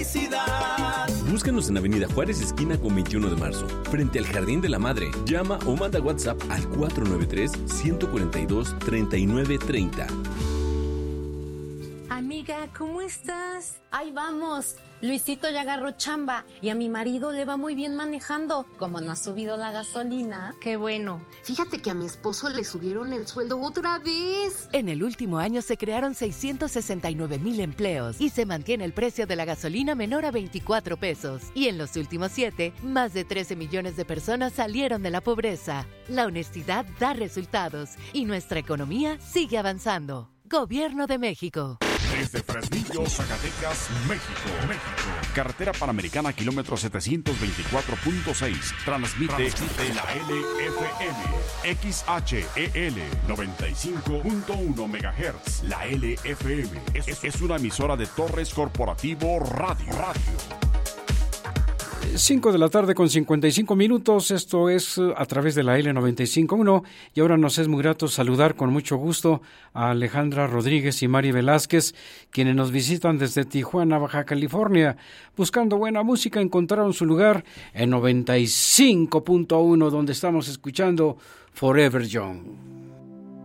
felicidad. Búscanos en Avenida Juárez, esquina con 21 de marzo, frente al Jardín de la Madre. Llama o manda WhatsApp al 493-142-3930. Amiga, ¿cómo estás? Ahí vamos. Luisito ya agarró chamba y a mi marido le va muy bien manejando. Como no ha subido la gasolina. Qué bueno. Fíjate que a mi esposo le subieron el sueldo otra vez. En el último año se crearon 669,000 empleos y se mantiene el precio de la gasolina menor a 24 pesos. Y en los últimos 7, más de 13 millones de personas salieron de la pobreza. La honestidad da resultados y nuestra economía sigue avanzando. Gobierno de México. Desde Fresnillo, Zacatecas, México. Carretera Panamericana, kilómetro 724.6. Transmite la LFM. XHEL 95.1 MHz. La LFM es una emisora de Torres Corporativo Radio. 5 de la tarde con 55 minutos, esto es a través de la L95.1 y ahora nos es muy grato saludar con mucho gusto a Alejandra Rodríguez y Mari Velázquez, quienes nos visitan desde Tijuana, Baja California. Buscando buena música encontraron su lugar en 95.1, donde estamos escuchando Forever Young.